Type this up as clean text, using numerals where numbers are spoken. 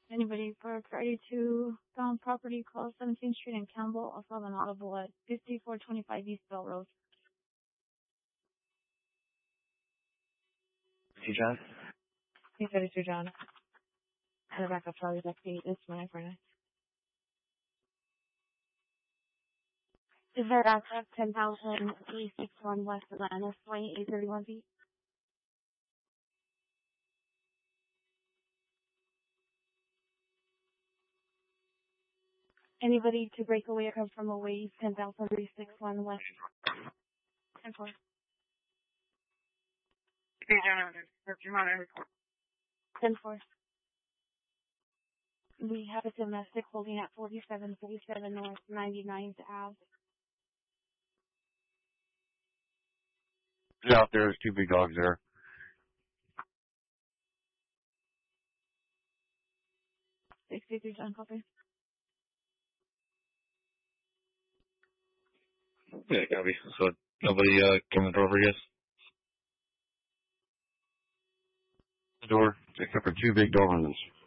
Anybody for priority 2 found property called 17th Street in Campbell, also have an audible at 5425 East Bell Road. Hey, John? Hey, 32 John. And the backup Charlie Lexi, it's my friend. Is there access 10,361 West Atlantis Way, 831 feet? Anybody to break away or come from away, 10,361 West. 10-4. Hey, John, 10-4. We have a domestic holding at 4737 North 99th Ave. Yeah, out there. There's 2 big dogs there. $63 John copy. Yeah, copy. So nobody came to the door for you guys? The door, except for 2 big Dobermans.